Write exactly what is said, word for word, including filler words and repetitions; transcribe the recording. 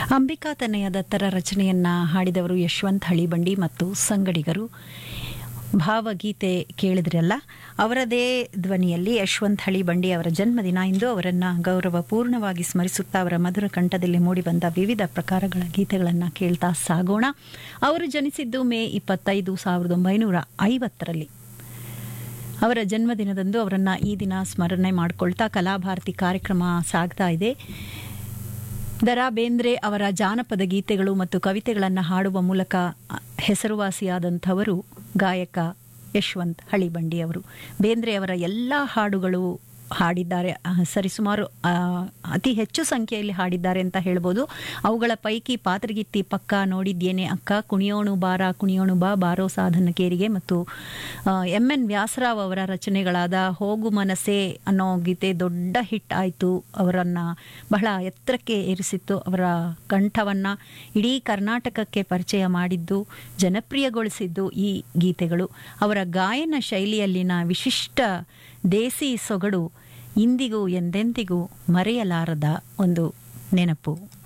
ಅಂಬಿಕಾ ತನಯ ದತ್ತರ ರಚನೆಯನ್ನ ಹಾಡಿದವರು ಯಶವಂತ್ ಹಳಿಬಂಡಿ ಮತ್ತು ಸಂಗಡಿಗರು. ಭಾವಗೀತೆ ಕೇಳಿದ್ರಲ್ಲ, ಅವರದೇ ಧ್ವನಿಯಲ್ಲಿ ಯಶವಂತ್ ಹಳಿಬಂಡಿ ಅವರ ಜನ್ಮದಿನ ಇಂದು. ಅವರನ್ನು ಗೌರವಪೂರ್ಣವಾಗಿ ಸ್ಮರಿಸುತ್ತಾ ಅವರ ಮಧುರ ಕಂಠದಲ್ಲಿ ಮೂಡಿಬಂದ ವಿವಿಧ ಪ್ರಕಾರಗಳ ಗೀತೆಗಳನ್ನು ಕೇಳ್ತಾ ಸಾಗೋಣ. ಅವರು ಜನಿಸಿದ್ದು ಮೇ ಇಪ್ಪತ್ತೈದು ಸಾವಿರದ ಒಂಬೈನೂರ ಐವತ್ತರಲ್ಲಿ. ಅವರ ಜನ್ಮದಿನದಂದು ಅವರನ್ನು ಈ ದಿನ ಸ್ಮರಣೆ ಮಾಡಿಕೊಳ್ತಾ ಕಲಾಭಾರತಿ ಕಾರ್ಯಕ್ರಮ ಸಾಗ್ತಾ ಇದೆ. ದರಾ ಬೇಂದ್ರೆ ಅವರ ಜಾನಪದ ಗೀತೆಗಳು ಮತ್ತು ಕವಿತೆಗಳನ್ನು ಹಾಡುವ ಮೂಲಕ ಹೆಸರುವಾಸಿಯಾದಂಥವರು ಗಾಯಕ ಯಶವಂತ್ ಹಳಿಬಂಡಿ ಅವರು. ಬೇಂದ್ರೆ ಅವರ ಎಲ್ಲ ಹಾಡುಗಳು ಹಾಡಿದ್ದಾರೆ, ಸರಿಸುಮಾರು ಅತಿ ಹೆಚ್ಚು ಸಂಖ್ಯೆಯಲ್ಲಿ ಹಾಡಿದ್ದಾರೆ ಅಂತ ಹೇಳ್ಬೋದು. ಅವುಗಳ ಪೈಕಿ ಪಾತ್ರಗಿತ್ತಿ ಪಕ್ಕ, ನೋಡಿದ್ಯೇನೆ ಅಕ್ಕ, ಕುಣಿಯೋಣು ಬಾರ ಕುಣಿಯೋಣು ಬಾ, ಬಾರೋ ಸಾಧನಕೇರಿಗೆ ಮತ್ತು ಎಂ ಎನ್ ವ್ಯಾಸರಾವ್ ಅವರ ರಚನೆಗಳಾದ ಹೋಗು ಮನಸೆ ಅನ್ನೋ ಗೀತೆ ದೊಡ್ಡ ಹಿಟ್ ಆಯಿತು, ಅವರನ್ನು ಬಹಳ ಎತ್ತರಕ್ಕೆ ಏರಿಸಿತ್ತು. ಅವರ ಕಂಠವನ್ನು ಇಡೀ ಕರ್ನಾಟಕಕ್ಕೆ ಪರಿಚಯ ಮಾಡಿದ್ದು, ಜನಪ್ರಿಯಗೊಳಿಸಿದ್ದು ಈ ಗೀತೆಗಳು. ಅವರ ಗಾಯನ ಶೈಲಿಯಲ್ಲಿನ ವಿಶಿಷ್ಟ ದೇಸಿ ಸೊಗಡು ಇಂದಿಗೂ ಎಂದೆಂದಿಗೂ ಮರೆಯಲಾರದ ಒಂದು ನೆನಪು.